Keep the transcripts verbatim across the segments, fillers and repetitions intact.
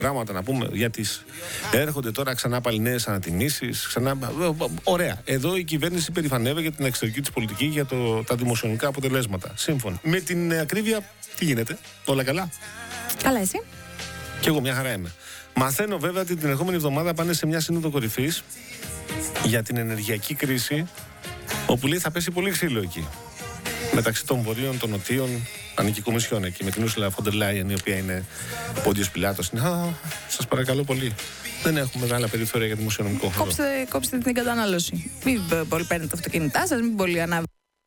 πράγματα να πούμε για τις... Έρχονται τώρα ξανά πάλι νέες ανατιμήσεις. Ξανά... Ωραία. Εδώ η κυβέρνηση περηφανεύεται για την εξωτερική της πολιτική, για το... τα δημοσιονομικά αποτελέσματα. Σύμφωνα. Με την ακρίβεια, τι γίνεται, όλα καλά? Καλά, εσύ? Κι εγώ μια χαρά είμαι. Μαθαίνω βέβαια ότι την ερχόμενη εβδομάδα πάνε σε μια σύνοδο κορυφής για την ενεργειακή κρίση, όπου λέει θα πέσει πολύ ξύλο εκεί. Μεταξύ των βορείων, των νοτίων, ανήκει κομισιόν εκεί, με την Ursula von der Leyen, η οποία είναι Πόντιος Πιλάτος. Α, σας παρακαλώ πολύ. Δεν έχουμε μεγάλα περιθώρια για δημοσιονομικό χώρο. Κόψτε, κόψτε την κατανάλωση. Μην πολύ παίρνετε το αυτοκίνητά σας, μην πολύ ανάβετε.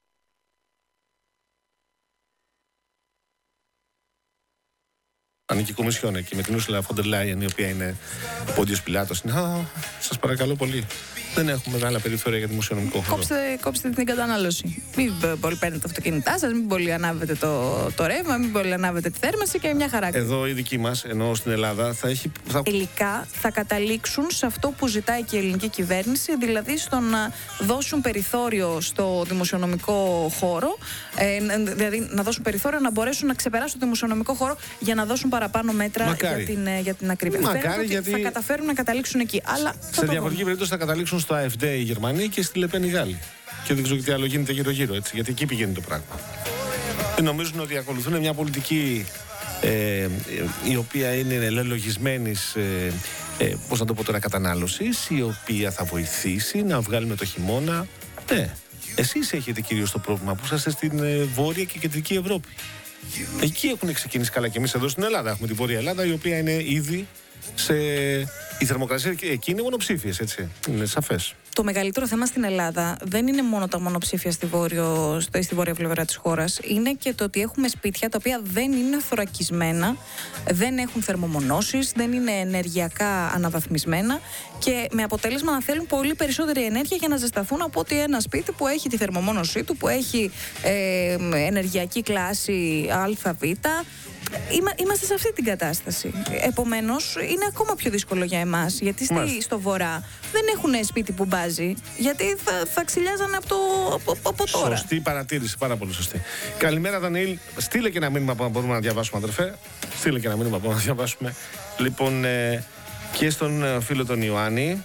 Ανήκει κομισιόν εκεί, με την Ursula von der Leyen, η οποία είναι Πόντιος Πιλάτος. Α, σας παρακαλώ πολύ. Δεν έχουμε μεγάλα περιθώρια για δημοσιονομικό χώρο. Κόψτε, κόψτε την κατανάλωση. Μην πολύ παίρνετε το αυτοκίνητά σας, μην πολύ ανάβετε το, το ρεύμα, μην πολύ ανάβετε τη θέρμανση και μια χαρά. Εδώ η δική μας, ενώ στην Ελλάδα, θα έχει. Θα... Τελικά θα καταλήξουν σε αυτό που ζητάει και η ελληνική κυβέρνηση, δηλαδή στο να δώσουν περιθώριο στο δημοσιονομικό χώρο, ε, δηλαδή να δώσουν περιθώριο να μπορέσουν να ξεπεράσουν το δημοσιονομικό χώρο για να δώσουν παραπάνω μέτρα για την, για την ακρίβεια. Μακάρι, γιατί θα καταφέρουν να καταλήξουν εκεί. Αλλά σε διαφορετική περίπτωση θα καταλήξουν στο Α Εφ Ντι οι Γερμανοί και στη Λεπέν οι Γάλλοι. Και δεν ξέρω τι άλλο γίνεται γύρω-γύρω, έτσι, γιατί εκεί πηγαίνει το πράγμα. Και νομίζουν ότι ακολουθούν μια πολιτική ε, η οποία είναι λελογισμένης, ε, ε, πώς να το πω τώρα, κατανάλωσης, η οποία θα βοηθήσει να βγάλουμε το χειμώνα. Ναι, εσείς έχετε κυρίως το πρόβλημα που είσαστε στην ε, Βόρεια και Κεντρική Ευρώπη. Εκεί έχουν ξεκινήσει καλά, και εμείς εδώ στην Ελλάδα έχουμε τη Βόρεια Ελλάδα, η οποία είναι ήδη σε... Η θερμοκρασία εκεί είναι μονοψήφιες, έτσι. Είναι σαφές. Το μεγαλύτερο θέμα στην Ελλάδα δεν είναι μόνο τα μονοψήφια στη, βόρειο, στη βόρεια πλευρά της χώρας. Είναι και το ότι έχουμε σπίτια τα οποία δεν είναι θωρακισμένα, δεν έχουν θερμομονώσεις, δεν είναι ενεργειακά αναβαθμισμένα και με αποτέλεσμα να θέλουν πολύ περισσότερη ενέργεια για να ζεσταθούν από ότι ένα σπίτι που έχει τη θερμομόνωσή του, που έχει ε, ενεργειακή κλάση Α Β. Είμαστε σε αυτή την κατάσταση. Επομένως, είναι ακόμα πιο δύσκολο για εμάς. Γιατί στη, στο βορρά δεν έχουν σπίτι που μπάζει. Γιατί θα, θα ξυλιάζανε από, το, από, από τώρα. Σωστή παρατήρηση, πάρα πολύ σωστή. Καλημέρα, Δανιήλ. Στείλε και ένα μήνυμα που μπορούμε να διαβάσουμε, αδερφέ. Στείλε και ένα μήνυμα που μπορούμε να διαβάσουμε. Λοιπόν, ε, και στον φίλο τον Ιωάννη.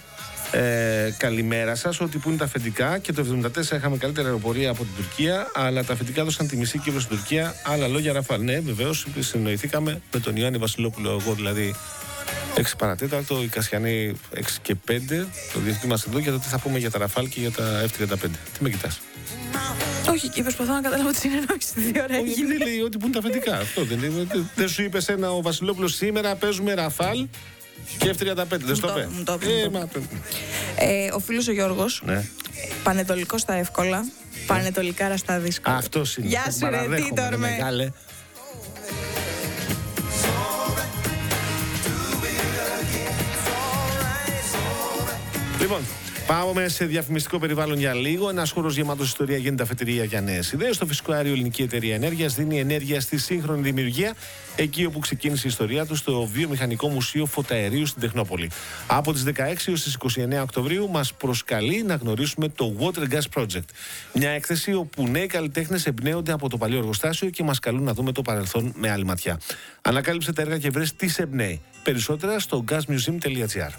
Ε, καλημέρα σας. Ότι που είναι τα αφεντικά, και το εβδομήντα τέσσερα είχαμε καλύτερη αεροπορία από την Τουρκία, αλλά τα αφεντικά δώσαν τη μισή κύβρο στην Τουρκία. Άλλα λόγια, Ραφάλ. Ναι, βεβαίως συνοηθήκαμε με τον Ιωάννη Βασιλόπουλο. Εγώ δηλαδή έξι παρατέταρτο, η Κασιανή έξι και πέντε, το διευθυντή μας εδώ, για το τι θα πούμε για τα Ραφάλ και για τα Εφ τριάντα πέντε. Τι με κοιτάς? Όχι, και προσπαθώ να καταλάβω τη συνεννόηση τη δύο ώρα. Όχι, δεν λέει ότι που είναι τα αφεντικά. Αυτό δεν είναι. Δεν σου είπε ένα ο Βασιλόπουλος σήμερα παίζουμε Ραφάλ και Εφ τριάντα πέντε, δεν στο πέ. Ο φίλος ο Γιώργος, ναι. Πανετολικό στα εύκολα, πανετολικάρα στα δύσκολα. Αυτός είναι. Γεια σου ρε Τίτορ με. Λοιπόν, πάμε σε διαφημιστικό περιβάλλον για λίγο. Ένας χώρος γεμάτος ιστορία γίνεται αφετηρία για νέες ιδέες. Στο Φυσικό Αέριο Ελληνική Εταιρεία Ενέργειας δίνει ενέργεια στη σύγχρονη δημιουργία, εκεί όπου ξεκίνησε η ιστορία του, στο Βιομηχανικό Μουσείο Φωταερίου στην Τεχνόπολη. Από τις δεκαέξι έως τις είκοσι εννέα Οκτωβρίου μας προσκαλεί να γνωρίσουμε το Water Gas Project. Μια έκθεση όπου νέοι καλλιτέχνες εμπνέονται από το παλιό εργοστάσιο και μας καλούν να δούμε το παρελθόν με άλλη ματιά. Ανακάλυψε τα έργα και βρες τι σε εμπνέει. Περισσότερα στο gasmuseum τελεία gr.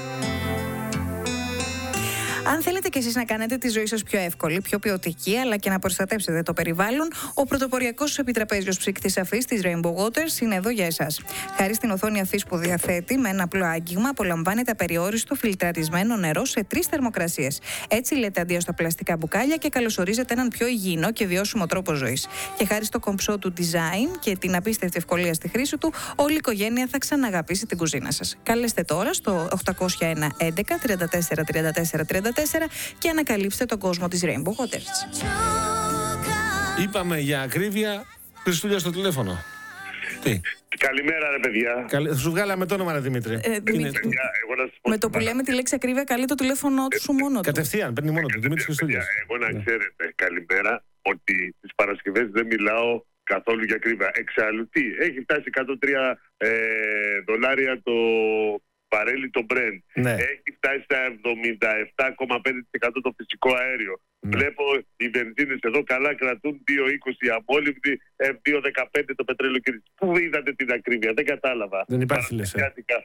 Αν θέλετε κι εσείς να κάνετε τη ζωή σας πιο εύκολη, πιο ποιοτική, αλλά και να προστατέψετε το περιβάλλον, ο πρωτοποριακός επιτραπέζιος ψυκτής αφής της Rainbow Waters είναι εδώ για εσάς. Χάρη στην οθόνη αφής που διαθέτει, με ένα απλό άγγιγμα απολαμβάνετε απεριόριστο φιλτραρισμένο νερό σε τρεις θερμοκρασίες. Έτσι λέτε αντίο στα πλαστικά μπουκάλια και καλωσορίζετε έναν πιο υγιεινό και βιώσιμο τρόπο ζωής. Και χάρη στο κομψό του design και την απίστευτη ευκολία στη χρήση του, όλη η οικογένεια θα ξαναγαπήσει την κουζίνα σας. Καλέστε τώρα στο οκτακόσια ένα έντεκα τριάντα τέσσερα τριάντα τέσσερα τριάντα τέσσερα και ανακαλύψτε τον κόσμο της Rainbow Waters. Είπαμε για ακρίβεια. Χριστούλια στο τηλέφωνο. Τι? Καλημέρα ρε παιδιά. Καλη... Σου βγάλαμε το όνομα ρε Δημήτρη. Ε, Δημήτρη. Παιδιά, εγώ να σας πω με το που λέμε τη λέξη ακρίβεια καλεί το τηλέφωνο του σου μόνο του. Κατευθείαν, παίρνει μόνο του. Δημήτρης Χριστούλιας. Εγώ να ξέρετε, καλημέρα, ότι τις Παρασκευές δεν μιλάω καθόλου για ακρίβεια. Εξάλλου τι, έχει φτάσει εκατόν τρία ε, δολάρια το βαρέλι το Brent. Ναι. Έχει φτάσει στα εβδομήντα επτά κόμμα πέντε τοις εκατό το φυσικό αέριο. Ναι. Βλέπω οι βενζίνες εδώ καλά κρατούν δύο είκοσι αμόλυβδη, δύο δεκαπέντε το πετρέλαιο. Πού είδατε την ακρίβεια, δεν κατάλαβα. Δεν υπάρχει λες.